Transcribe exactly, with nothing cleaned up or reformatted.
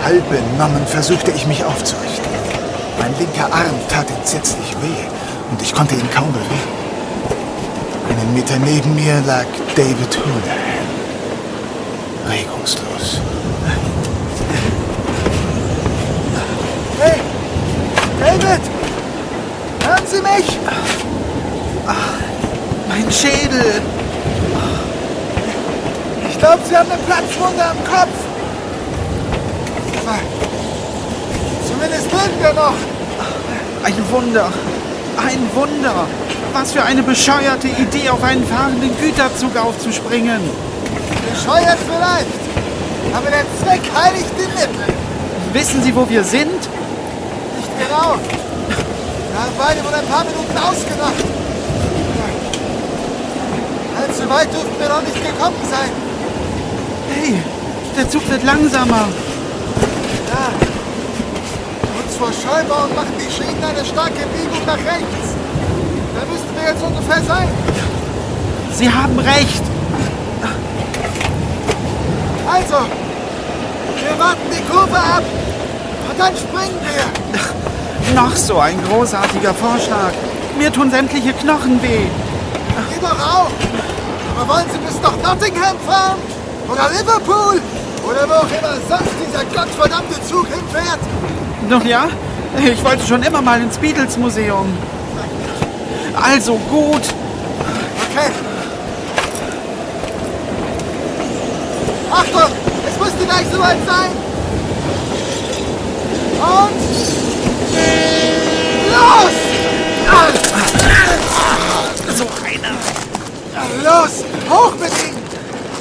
Halb benommen versuchte ich mich aufzurichten. Mein linker Arm tat entsetzlich weh und ich konnte ihn kaum bewegen. Einen Meter neben mir lag David Houlihan, regungslos. Hey, David! Hören Sie mich? Mein Schädel! Ich glaube, Sie haben eine Platzwunde am Kopf. Aber zumindest leben wir noch. Ein Wunder! Ein Wunder! Was für eine bescheuerte Idee, auf einen fahrenden Güterzug aufzuspringen! Bescheuert vielleicht, aber der Zweck heiligt die Mittel. Wissen Sie, wo wir sind? Nicht genau. Wir haben beide vor ein paar Minuten ausgemacht. Allzu weit dürften wir noch nicht gekommen sein. Hey, der Zug wird langsamer. Ja. Kurz vor Scheubaum machen die Schienen eine starke Biegung nach rechts. Da müssten wir jetzt ungefähr sein. Sie haben recht. Also, wir warten die Kurve ab und dann springen wir. Noch so ein großartiger Vorschlag. Mir tun sämtliche Knochen weh. Ihr doch auch. Aber wollen Sie bis nach Nottingham fahren? Oder Liverpool? Oder wo auch immer sonst dieser gottverdammte Zug hinfährt? Doch ja, ich wollte schon immer mal ins Beatles-Museum. Also gut. Okay. Achtung, es müsste gleich soweit sein. Und los! So einer. Los, hoch mit ihm!